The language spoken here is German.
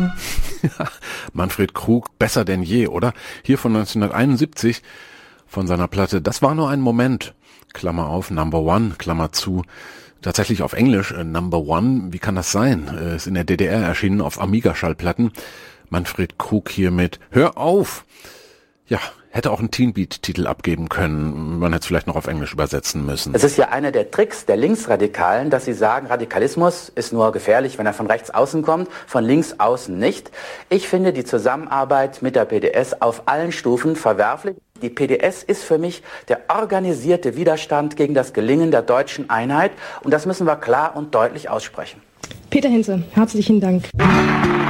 Ja, Manfred Krug, besser denn je, oder? Hier von 1971, von seiner Platte Das war nur ein Moment, Klammer auf, Number One, Klammer zu. Tatsächlich auf Englisch, Number One, wie kann das sein? Ist in der DDR erschienen auf Amiga-Schallplatten. Manfred Krug hier mit Hör auf! Ja, hätte auch einen Teen-Beat-Titel abgeben können. Man hätte es vielleicht noch auf Englisch übersetzen müssen. Es ist ja einer der Tricks der Linksradikalen, dass sie sagen, Radikalismus ist nur gefährlich, wenn er von rechts außen kommt, von links außen nicht. Ich finde die Zusammenarbeit mit der PDS auf allen Stufen verwerflich. Die PDS ist für mich der organisierte Widerstand gegen das Gelingen der deutschen Einheit. Und das müssen wir klar und deutlich aussprechen. Peter Hinze, herzlichen Dank.